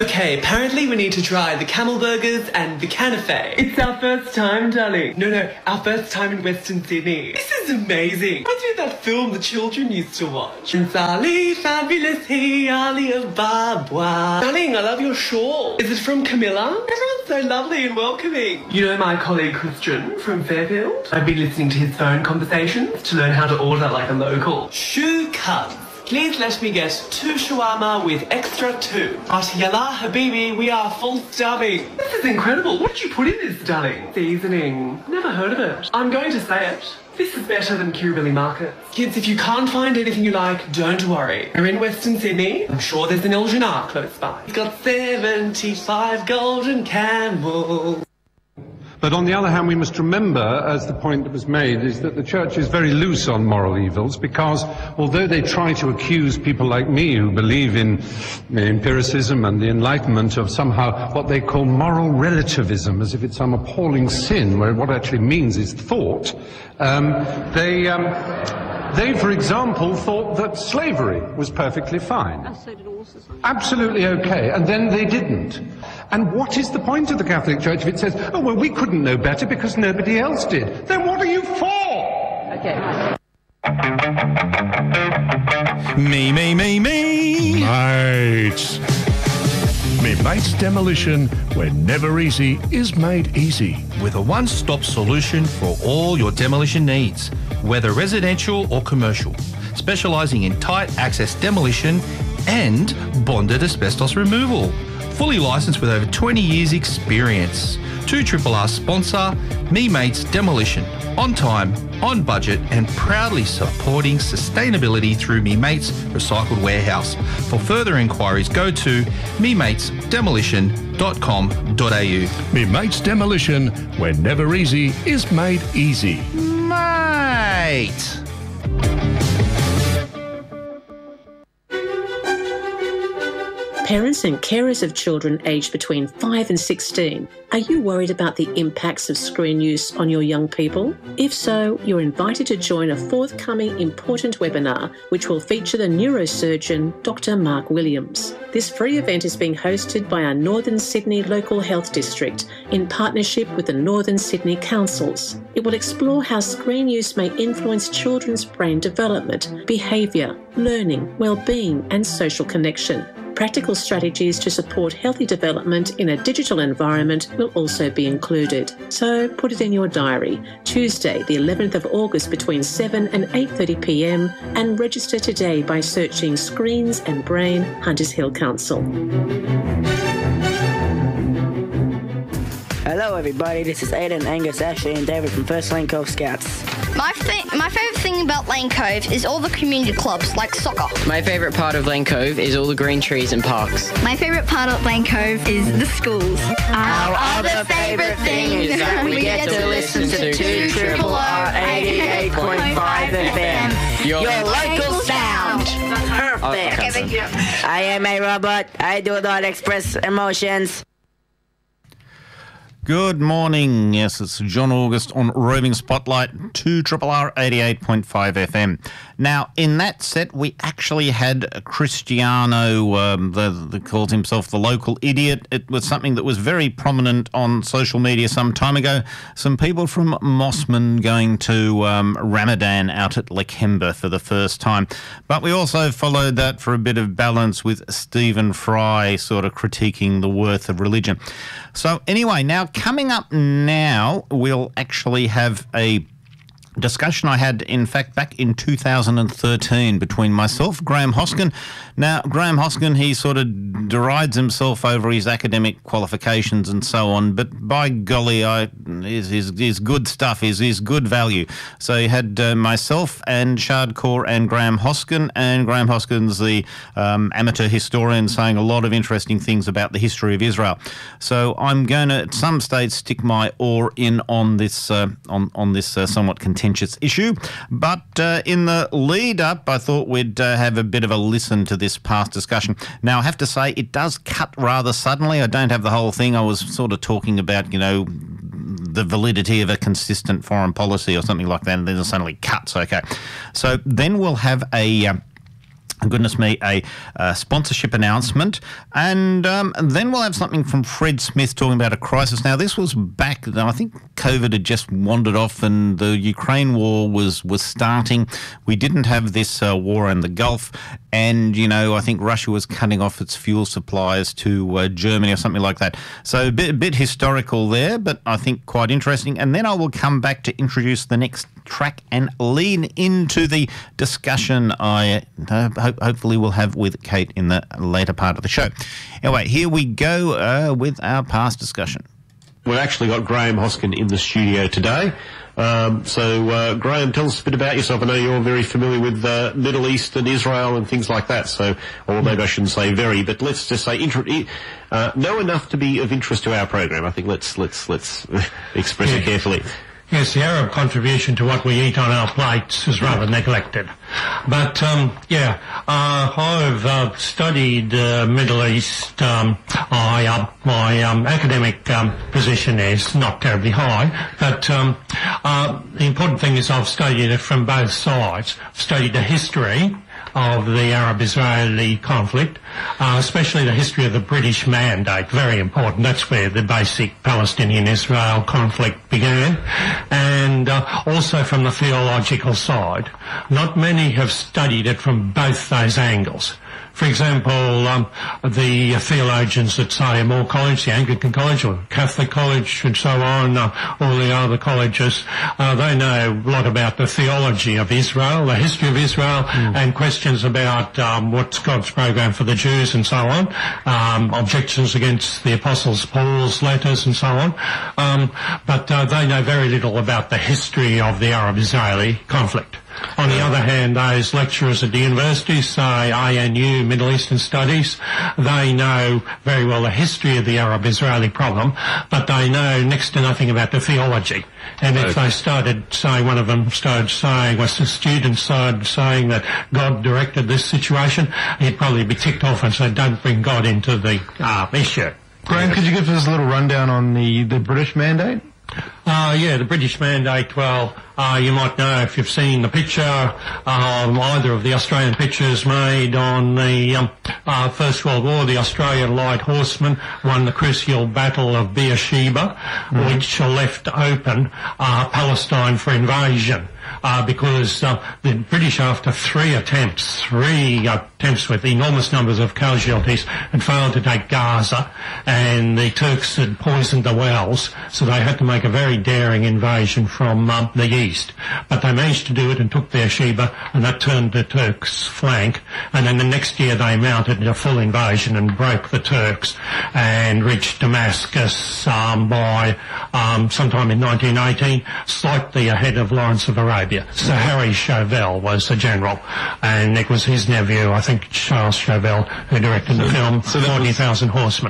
Okay, apparently we need to try the camel burgers and the canafe. It's our first time, darling. No, our first time in Western Sydney. This is amazing. Reminds me of that film the children used to watch. Prince Ali, fabulous he, Ali of Babwa. Darling, I love your shawl. Is it from Camilla? Everyone's so lovely and welcoming. You know my colleague Christian from Fairfield? I've been listening to his phone conversations to learn how to order like a local. Shoe cubs. Please let me get 2 shawarma with extra 2. But yalla habibi, we are full starving. This is incredible. What did you put in this, darling? Seasoning. Never heard of it. I'm going to say it. This is better than Kirribilli Markets. Kids, if you can't find anything you like, don't worry. We're in Western Sydney. I'm sure there's an El Jinar close by. It's got 75 golden camels. But on the other hand, we must remember, as the point that was made, is that the Church is very loose on moral evils because although they try to accuse people like me who believe in empiricism and the Enlightenment of somehow what they call moral relativism, as if it's some appalling sin, where what it actually means is thought, they, for example, thought that slavery was perfectly fine. Absolutely okay, and then they didn't. And what is the point of the Catholic Church if it says, oh, well, we couldn't know better because nobody else did? Then what are you for? Okay. Me. Mates. Me Mates Demolition, where never easy is made easy. With a one-stop solution for all your demolition needs, whether residential or commercial, specialising in tight access demolition and bonded asbestos removal. Fully licensed with over 20 years experience. 2RRR sponsor, Me Mates Demolition. On time, on budget and proudly supporting sustainability through Me Mates Recycled Warehouse. For further inquiries, go to mematesdemolition.com.au. Me Mates Demolition, where never easy is made easy. Mate! Parents and carers of children aged between 5 and 16, are you worried about the impacts of screen use on your young people? If so, you're invited to join a forthcoming important webinar which will feature the neurosurgeon Dr. Mark Williams. This free event is being hosted by our Northern Sydney Local Health District in partnership with the Northern Sydney Councils. It will explore how screen use may influence children's brain development, behaviour, learning, well-being and social connection. Practical strategies to support healthy development in a digital environment will also be included. So put it in your diary, Tuesday the 11th of August between 7 and 8:30 p.m, and register today by searching Screens and Brain, Hunters Hill Council. Hello everybody, this is Aiden, Angus, Ashley and David from First Lane Cove Scouts. My favourite thing about Lane Cove is all the community clubs, like soccer. My favourite part of Lane Cove is all the green trees and parks. My favourite part of Lane Cove is the schools. Our other favourite thing is that we get to listen to 2RRR 88.5 FM. Your local sound. Perfect. Okay, thank you. I am a robot. I do not express emotions. Good morning. Yes, it's John August on Roving Spotlight, 2RRR 88.5 FM. Now, in that set, we actually had Cristiano, that calls himself the local idiot. It was something that was very prominent on social media some time ago. Some people from Mossman going to Ramadan out at Lakemba for the first time. But we also followed that for a bit of balance with Stephen Fry sort of critiquing the worth of religion. So anyway, now coming up now, we'll actually have a discussion I had, in fact, back in 2013 between myself, Graham Hoskin. Now, Graham Hoskin, he sort of derides himself over his academic qualifications and so on, but by golly, his good stuff is good value. So you had myself and Shard Kaur and Graham Hoskin, and Graham Hoskin's the amateur historian saying a lot of interesting things about the history of Israel. So I'm going to, at some stage, stick my oar in on this somewhat contentious issue. But in the lead up, I thought we'd have a bit of a listen to this past discussion. Now, I have to say, it does cut rather suddenly. I don't have the whole thing. I was sort of talking about, the validity of a consistent foreign policy or something like that, and then it suddenly cuts. Okay. So then we'll have a goodness me, a sponsorship announcement. And then we'll have something from Fred Smith talking about a crisis. Now, this was back, I think COVID had just wandered off and the Ukraine war was starting. We didn't have this war in the Gulf. And, you know, I think Russia was cutting off its fuel supplies to Germany or something like that. So a bit historical there, but I think quite interesting. And then I will come back to introduce the next track and lean into the discussion I hopefully we'll have with Kate in the later part of the show. Anyway, here we go with our past discussion. We've actually got Graham Hoskin in the studio today. So Graham, tell us a bit about yourself. I know you're very familiar with Middle East and Israel and things like that. So, or maybe I shouldn't say very, but let's just say know enough to be of interest to our program. I think let's express it carefully. Yes, the Arab contribution to what we eat on our plates is rather neglected. But, I've studied Middle East. My academic position is not terribly high, but the important thing is I've studied it from both sides. I've studied the history of the Arab-Israeli conflict, especially the history of the British Mandate, very important. That's where the basic Palestinian-Israel conflict began. And also from the theological side. Not many have studied it from both those angles. For example, the theologians at Seymour College, the Anglican College or Catholic College and so on, all the other colleges, they know a lot about the theology of Israel, the history of Israel, and questions about what's God's program for the Jews and so on, objections against the Apostle Paul's letters and so on. But they know very little about the history of the Arab-Israeli conflict. On the other hand, those lecturers at the universities, say ANU, Middle Eastern Studies, they know very well the history of the Arab-Israeli problem, but they know next to nothing about the theology. And if they started saying, one of them started saying, was the student started saying that God directed this situation, he'd probably be ticked off and say, don't bring God into the issue. Graham, could you give us a little rundown on the British Mandate? The British Mandate, well, you might know if you've seen the picture, either of the Australian pictures made on the First World War. The Australian Light Horsemen won the crucial Battle of Beersheba, which left open Palestine for invasion. Because the British, after three attempts with enormous numbers of casualties, had failed to take Gaza, and the Turks had poisoned the wells, so they had to make a very daring invasion from the east. But they managed to do it and took Beersheba, and that turned the Turks' flank. And then the next year they mounted a full invasion and broke the Turks and reached Damascus by sometime in 1918, slightly ahead of Lawrence of Arabia. Sir Harry Chauvel was the general, and it was his nephew, I think Charles Chauvel, who directed the film 40,000 Horsemen.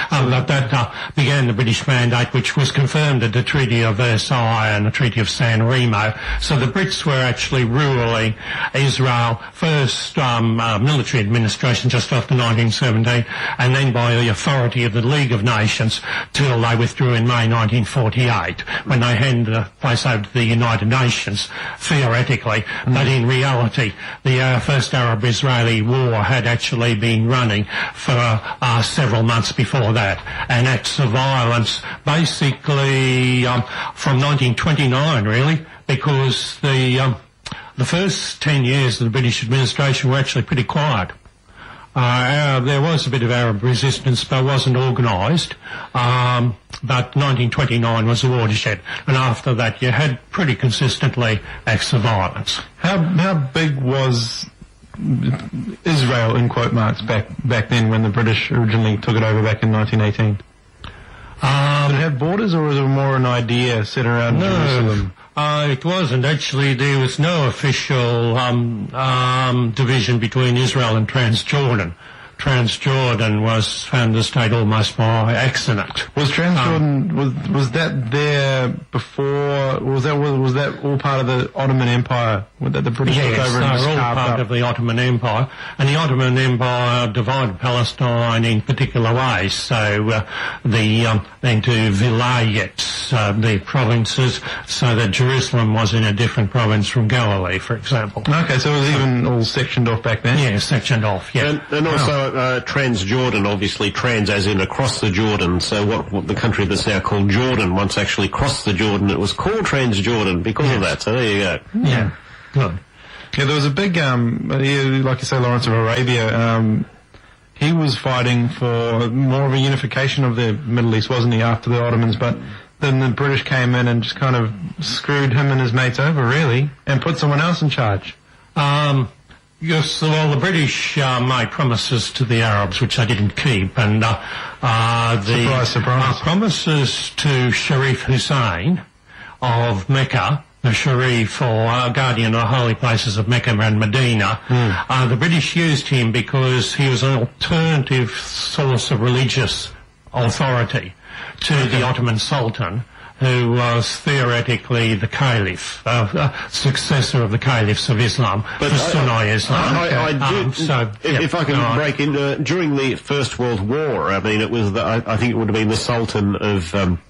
That began the British Mandate, which was confirmed at the Treaty of Versailles and the Treaty of San Remo. So the Brits were actually ruling Israel, first military administration just after 1917, and then by the authority of the League of Nations till they withdrew in May 1948, when they handed the place over to the United Nations, theoretically. But in reality, the first Arab-Israeli war had actually been running for several months before that, and acts of violence basically from 1929 really, because the first 10 years of the British administration were actually pretty quiet. There was a bit of Arab resistance, but it wasn't organised. But 1929 was the watershed, and after that you had pretty consistently acts of violence. How big was Israel, in quote marks, back then when the British originally took it over back in 1918? Did it have borders, or was it more an idea set around Jerusalem? It wasn't. Actually, there was no official division between Israel and Transjordan. Transjordan was found the state almost by accident. Was Transjordan was that there before? Was that all part of the Ottoman Empire that the British took over? Yes, they were all part of the Ottoman Empire, and the Ottoman Empire divided Palestine in particular ways. So the into vilayets, the provinces, so that Jerusalem was in a different province from Galilee, for example. Okay, so it was even all sectioned off back then? Yeah, sectioned off, yeah. And also Transjordan, obviously, trans as in across the Jordan. So what the country that's now called Jordan once actually crossed the Jordan. It was called Transjordan because of that. So there you go. Yeah, good. Yeah, there was a big, like you say, Lawrence of Arabia, he was fighting for more of a unification of the Middle East, wasn't he, after the Ottomans, but then the British came in and just kind of screwed him and his mates over, really, and put someone else in charge. Yes, well, the British made promises to the Arabs, which they didn't keep, and surprise. Promises to Sharif Hussein of Mecca, the Sharif, or guardian of holy places of Mecca and Medina. The British used him because he was an alternative source of religious authority to the Ottoman Sultan, who was theoretically the caliph, successor of the caliphs of Islam, the Sunni Islam. If I can break in, during the First World War, I mean, it was I think it would have been the Sultan of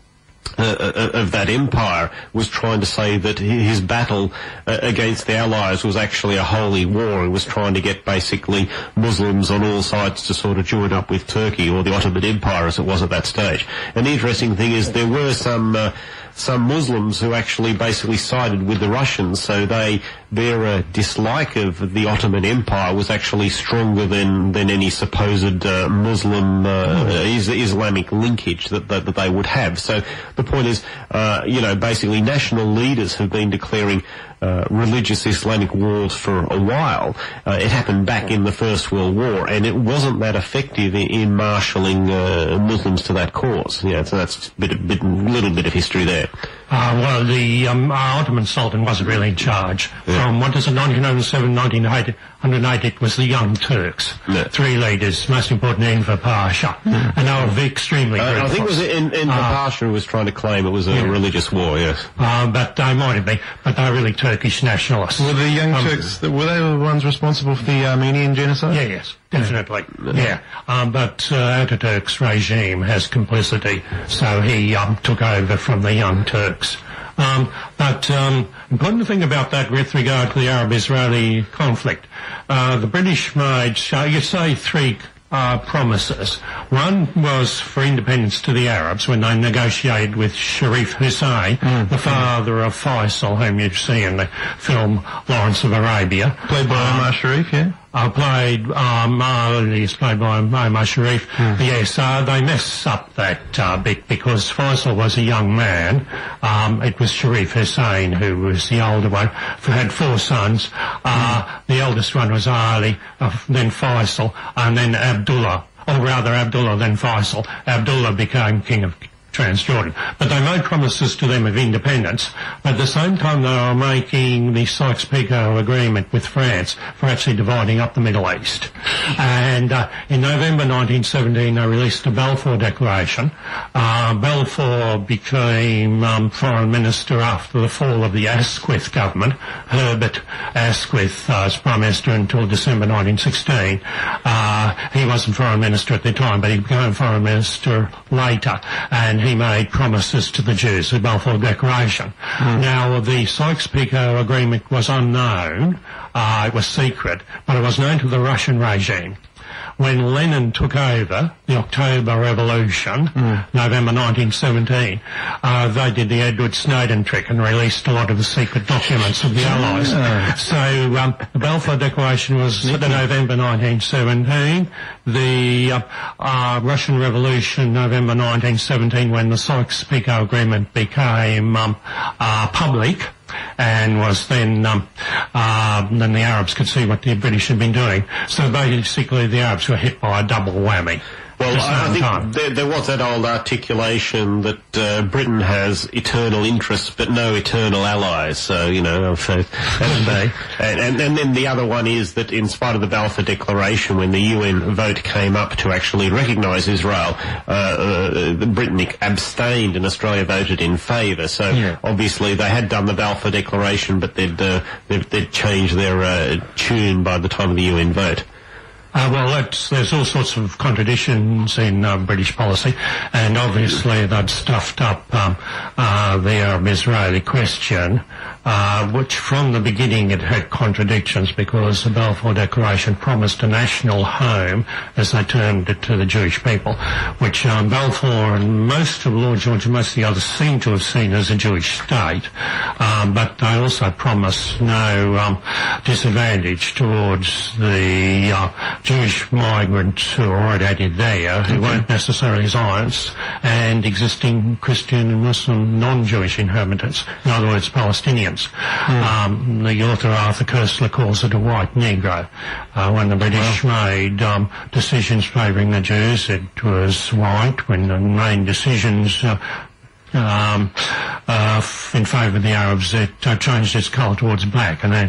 that empire was trying to say that his battle against the Allies was actually a holy war. He was trying to get basically Muslims on all sides to sort of join up with Turkey, or the Ottoman Empire as it was at that stage. And the interesting thing is there were some Muslims who actually basically sided with the Russians, so their dislike of the Ottoman Empire was actually stronger than any supposed Muslim Islamic linkage that they would have. So the point is, basically national leaders have been declaring religious Islamic wars for a while. It happened back in the First World War, and it wasn't that effective in marshalling Muslims to that cause. Yeah, so that's a little bit of history there. Well, the Ottoman Sultan wasn't really in charge. From, 1907, 1980, it was the Young Turks. Yeah. 3 leaders, most important Enver Pasha. And they were extremely I think it was Enver Pasha who was trying to claim it was a religious war, yes. But they might have been, but they were really Turkish nationalists. Were the Young Turks, were they the ones responsible for the Armenian genocide? Yeah, yes, definitely. Yeah. But Ataturk's regime has complicity, so he took over from the Young Turks. But important thing about that with regard to the Arab-Israeli conflict, the British made, you say 3 promises. One was for independence to the Arabs when they negotiated with Sharif Hussein, the father of Faisal, whom you see in the film Lawrence of Arabia. Played by Omar Sharif, yeah? Played by Omar Sharif. Yes, they messed up that bit because Faisal was a young man. It was Sharif Hussein who was the older one, who had 4 sons. The eldest one was Ali, then Faisal, and then Abdullah, or rather Abdullah, then Faisal. Abdullah became king of Transjordan. But they made promises to them of independence. At the same time, they were making the Sykes-Picot Agreement with France for actually dividing up the Middle East. And in November 1917, they released the Balfour Declaration. Balfour became foreign minister after the fall of the Asquith government. Herbert Asquith was prime minister until December 1916. He wasn't foreign minister at the time, but he became foreign minister later. And he made promises to the Jews, the Balfour Declaration. Now, the Sykes-Picot Agreement was unknown. It was secret, but it was known to the Russian regime. When Lenin took over the October Revolution, November 1917, they did the Edward Snowden trick and released a lot of the secret documents of the Allies. So the Balfour Declaration was November 1917. The Russian Revolution, November 1917, when the Sykes-Picot Agreement became public, and was then the Arabs could see what the British had been doing. So basically the Arabs were hit by a double whammy. Well, I think there was that old articulation that Britain has eternal interests but no eternal allies. So, and then the other one is that in spite of the Balfour Declaration, when the UN vote came up to actually recognise Israel, Britain abstained and Australia voted in favour. So obviously they had done the Balfour Declaration, but they'd changed their tune by the time of the UN vote. There's all sorts of contradictions in British policy, and obviously they'd stuffed up the Arab-Israeli question, which from the beginning it had contradictions because the Balfour Declaration promised a national home, as they termed it, to the Jewish people, which Balfour and most of Lord George and most of the others seem to have seen as a Jewish state, but they also promised no disadvantage towards the Jewish migrants who are already there, who weren't necessarily Zionists, and existing Christian and Muslim non-Jewish inhabitants, in other words, Palestinians. The author Arthur Koestler calls it a white Negro. When the British made decisions favouring the Jews, it was white. When they made decisions in favour of the Arabs, it changed its colour towards black, and